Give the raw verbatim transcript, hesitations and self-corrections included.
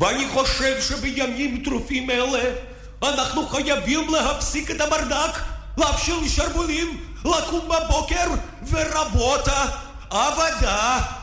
ואני חושב שבימים טרופים אלה אנחנו חייבים להפסיק את הברדק, להפשיל שרוולים, לקום בבוקר ורבותה, עבודה.